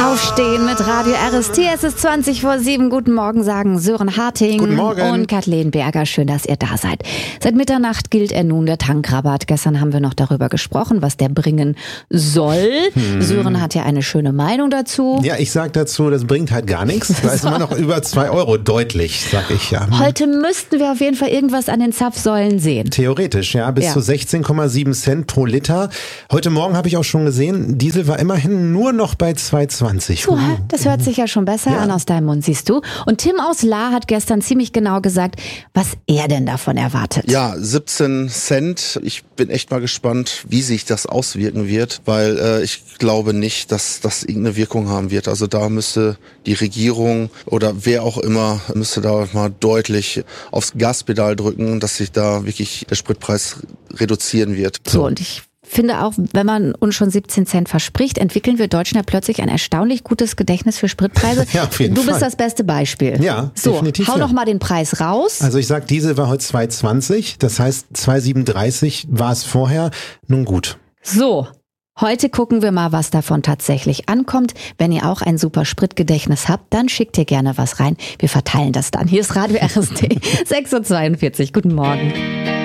Aufstehen mit Radio RST. Es ist 20:20. Guten Morgen, sagen Sören Harting Guten Morgen. und Kathleen Berger. Schön, dass ihr da seid. Seit Mitternacht gilt nun der Tankrabatt. Gestern haben wir noch darüber gesprochen, was der bringen soll. Sören hat ja eine schöne Meinung dazu. Ja, ich sag dazu, das bringt halt gar nichts. Da ist immer noch über 2 Euro deutlich, sag ich ja. Heute müssten wir auf jeden Fall irgendwas an den Zapfsäulen sehen. Theoretisch, ja, bis zu 16,7 Cent pro Liter. Heute Morgen habe ich auch schon gesehen, Diesel war immerhin nur noch bei 2,20. Das hört sich ja schon besser an aus deinem Mund, siehst du. Und Tim aus Lahr hat gestern ziemlich genau gesagt, was er denn davon erwartet. Ja, 17 Cent. Ich bin echt mal gespannt, wie sich das auswirken wird, weil ich glaube nicht, dass das irgendeine Wirkung haben wird. Also da müsste die Regierung oder wer auch immer, müsste da mal deutlich aufs Gaspedal drücken, dass sich da wirklich der Spritpreis reduzieren wird. So, und ich finde auch, wenn man uns schon 17 Cent verspricht, entwickeln wir Deutschen ja plötzlich ein erstaunlich gutes Gedächtnis für Spritpreise. Ja, auf jeden Du Fall. bist das beste Beispiel. Ja, so, definitiv. hau Ja. noch mal den Preis raus. Also ich sag, Diesel war heute 2,20, das heißt 2,37 war es vorher. Nun gut. So, heute gucken wir mal, was davon tatsächlich ankommt. Wenn ihr auch ein super Spritgedächtnis habt, dann schickt ihr gerne was rein. Wir verteilen das dann. Hier ist Radio RST 6:42 Guten Morgen.